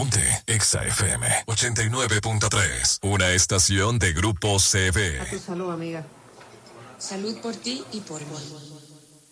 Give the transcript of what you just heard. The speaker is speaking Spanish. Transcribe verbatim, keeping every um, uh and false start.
Ponte Exa F M ochenta y nueve punto tres. Una estación de Grupo C B. A tu salud, amiga. Salud por ti y por mí.